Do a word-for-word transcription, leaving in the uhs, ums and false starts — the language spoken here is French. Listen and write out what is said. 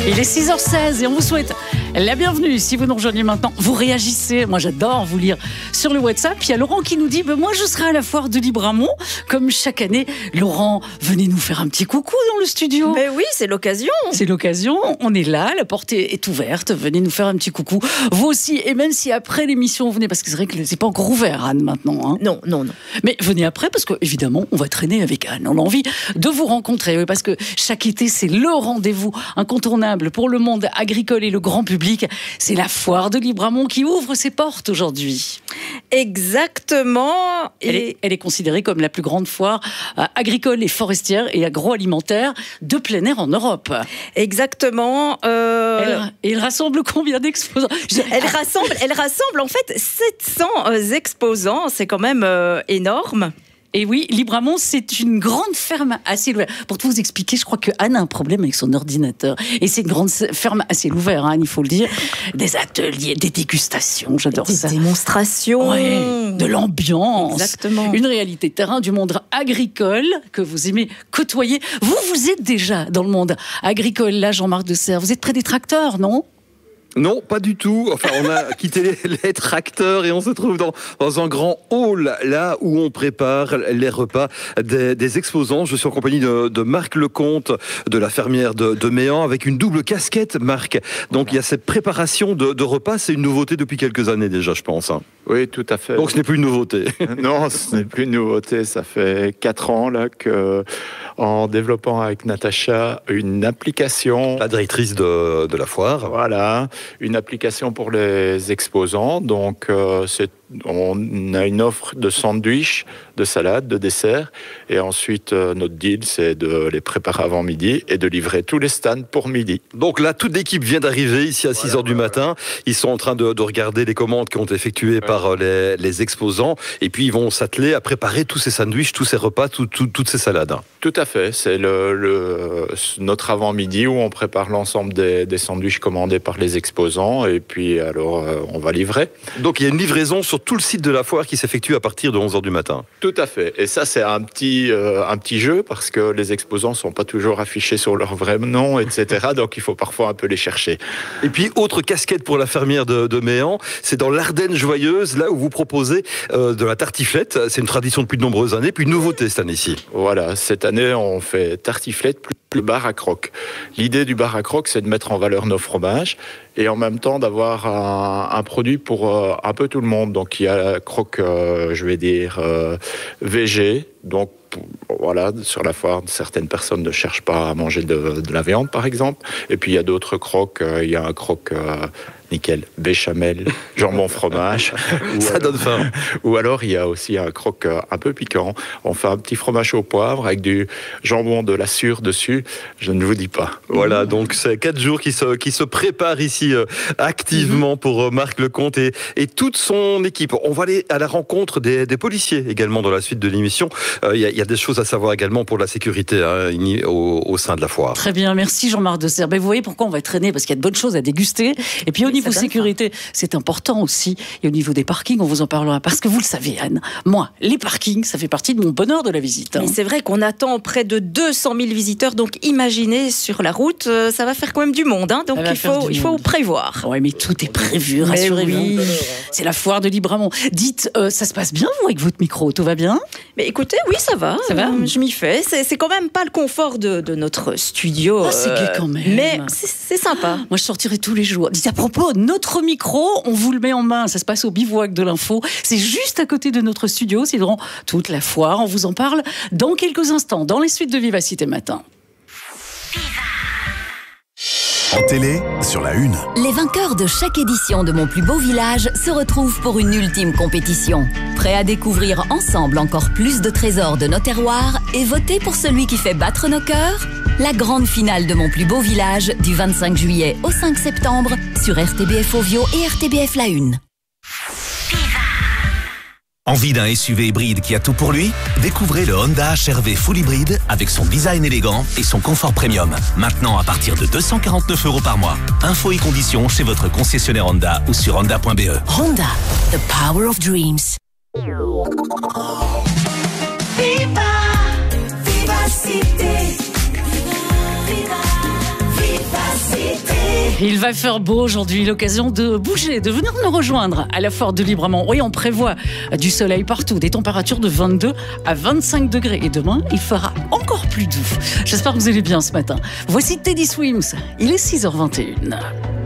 Il est six heures seize et on vous souhaite la bienvenue. Si vous nous rejoignez maintenant, vous réagissez. Moi, j'adore vous lire sur le WhatsApp. Il y a Laurent qui nous dit ben, « Moi, je serai à la foire de Libramont. » Comme chaque année, Laurent, venez nous faire un petit coucou dans le studio. Mais oui, c'est l'occasion. C'est l'occasion. On est là, la porte est ouverte. Venez nous faire un petit coucou. Vous aussi, et même si après l'émission, vous venez, parce que c'est vrai que c'est pas encore ouvert, Anne, maintenant. Hein. Non, non, non. Mais venez après, parce que évidemment, on va traîner avec Anne. On a envie de vous rencontrer, oui, parce que chaque été, c'est le rendez-vous incontournable pour le monde agricole et le grand public. C'est la foire de Libramont qui ouvre ses portes aujourd'hui. Exactement. Et... Elle, est, elle est considérée comme la plus grande foire euh, agricole et forestière et agroalimentaire de plein air en Europe. Exactement. Euh... Elle, et elle rassemble combien d'exposants ? Je... elle, rassemble, elle rassemble en fait sept cents exposants. C'est quand même euh, énorme. Et oui, Libramont, c'est une grande ferme à ciel ouvert. Pour tout vous expliquer, je crois que Anne a un problème avec son ordinateur. Et c'est une grande ferme à ciel ouvert, hein, il faut le dire. Des ateliers, des dégustations, j'adore des ça. Des démonstrations. Ouais, de l'ambiance. Exactement. Une réalité terrain du monde agricole que vous aimez côtoyer. Vous, vous êtes déjà dans le monde agricole, là, Jean-Marc Desserre. Vous êtes près des tracteurs, non ? Non, pas du tout. Enfin, on a quitté les, les tracteurs et on se trouve dans, dans un grand hall, là où on prépare les repas des, des exposants. Je suis en compagnie de, de Marc Lecomte, de la fermière de, de Méan, avec une double casquette, Marc. Donc, il y a cette préparation de, de repas. C'est une nouveauté depuis quelques années déjà, je pense. Hein. Oui, tout à fait. Donc, ce n'est plus une nouveauté. Non, ce n'est plus une nouveauté. Ça fait quatre ans là que, en développant avec Natacha une application, la directrice de, de la foire. Voilà. Une application pour les exposants. Donc, euh, c'est, on a une offre de sandwich, de salade, de dessert. Et ensuite, euh, notre deal, c'est de les préparer avant midi et de livrer tous les stands pour midi. Donc là, toute l'équipe vient d'arriver ici à voilà, six heures du matin. Ils sont en train de, de regarder les commandes qui ont été effectuées ouais. par les, les exposants. Et puis, ils vont s'atteler à préparer tous ces sandwichs, tous ces repas, tout, tout, toutes ces salades. Tout à fait. C'est le, le, notre avant-midi où on prépare l'ensemble des, des sandwichs commandés par les exposants. Et puis, alors, euh, on va livrer. Donc, il y a une livraison sur tout le site de la foire qui s'effectue à partir de onze heures du matin. Tout à fait. Et ça, c'est un petit, euh, un petit jeu parce que les exposants ne sont pas toujours affichés sur leur vrai nom, et cetera. Donc, il faut parfois un peu les chercher. Et puis, autre casquette pour la fermière de, de Méan, c'est dans l'Ardenne joyeuse, là où vous proposez euh, de la tartiflette. C'est une tradition depuis de nombreuses années, puis une nouveauté cette année-ci. Voilà, cette année, on fait tartiflette plus le bar à croque. L'idée du bar à croque, c'est de mettre en valeur nos fromages et en même temps d'avoir un, un produit pour euh, un peu tout le monde. Donc il y a la croque, euh, je vais dire, euh, végé. Donc voilà, sur la foire, certaines personnes ne cherchent pas à manger de, de la viande, par exemple. Et puis il y a d'autres croques. Euh, il y a un croque... Euh, nickel, béchamel, jambon fromage. Ça alors, donne faim. Ou alors, il y a aussi un croque un peu piquant. On fait un petit fromage au poivre avec du jambon de la Sûre dessus. Je ne vous dis pas. Voilà, donc c'est quatre jours qui se, qui se préparent ici euh, activement pour euh, Marc Lecomte et, et toute son équipe. On va aller à la rencontre des, des policiers également dans la suite de l'émission. Il euh, y, y a des choses à savoir également pour la sécurité hein, au, au sein de la foire. Très bien, merci Jean-Marc Desserre. Ben, vous voyez pourquoi on va traîner, parce qu'il y a de bonnes choses à déguster. Et puis au niveau sécurité, c'est important aussi. Et au niveau des parkings, on vous en parlera. Parce que vous le savez, Anne, moi, les parkings, ça fait partie de mon bonheur de la visite. Hein. Mais c'est vrai qu'on attend près de deux cent mille visiteurs. Donc imaginez, sur la route, euh, ça va faire quand même du monde. Hein. Donc il faut, il faut prévoir. Oui, mais tout est prévu, rassurez-vous. Oui. C'est la foire de Libramont. Dites, euh, ça se passe bien, vous, avec votre micro? Tout va bien? Mais écoutez, oui, ça va. Ça va. Euh, je m'y fais. C'est, c'est quand même pas le confort de, de notre studio. Ah, c'est gai quand même. Mais c'est, c'est sympa. Moi, je sortirai tous les jours. Dites à propos, notre micro, on vous le met en main. Ça se passe au bivouac de l'info. C'est juste à côté de notre studio. C'est durant toute la foire. On vous en parle dans quelques instants, dans les suites de Vivacité Matin. En télé, sur la une. Les vainqueurs de chaque édition de Mon plus beau village se retrouvent pour une ultime compétition. Prêts à découvrir ensemble encore plus de trésors de nos terroirs et voter pour celui qui fait battre nos cœurs? La grande finale de Mon plus beau village du vingt-cinq juillet au cinq septembre sur R T B F Ovio et R T B F La Une. Envie d'un S U V hybride qui a tout pour lui? Découvrez le Honda H R V Full Hybride avec son design élégant et son confort premium. Maintenant à partir de deux cent quarante-neuf euros par mois. Infos et conditions chez votre concessionnaire Honda ou sur honda point b e. Honda, the power of dreams. Viva, Vivacité. Viva, Vivacité. Il va faire beau aujourd'hui, l'occasion de bouger, de venir nous rejoindre à la foire de Libramont. Oui, on prévoit du soleil partout, des températures de vingt-deux à vingt-cinq degrés. Et demain, il fera encore plus doux. J'espère que vous allez bien ce matin. Voici Teddy Swims, il est six heures vingt et une.